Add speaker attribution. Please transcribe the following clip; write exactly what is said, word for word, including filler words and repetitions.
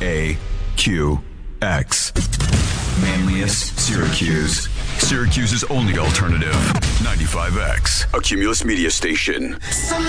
Speaker 1: A Q X. Manlius, Syracuse. Syracuse's only alternative. ninety-five X, a Cumulus media station.